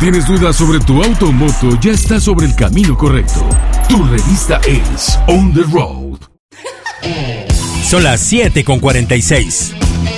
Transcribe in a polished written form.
tienes dudas sobre tu auto o moto, ya estás sobre el camino correcto. Tu revista es On The Road. Son las 7:46.